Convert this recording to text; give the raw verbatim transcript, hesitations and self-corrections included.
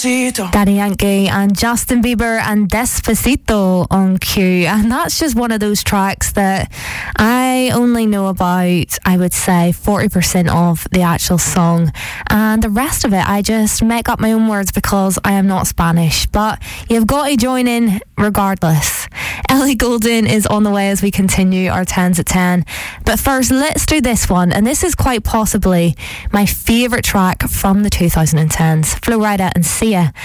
Daddy Yankee and Justin Bieber and Despacito on Q, and that's just one of those tracks that I only know about, I would say, forty percent of the actual song, and the rest of it I just make up my own words because I am not Spanish, but you've got to join in regardless. Ellie Goulding is on the way as we continue our tens at ten, but first let's do this one, and this is quite possibly my favourite track from the twenty tens. Flo Rida and Sia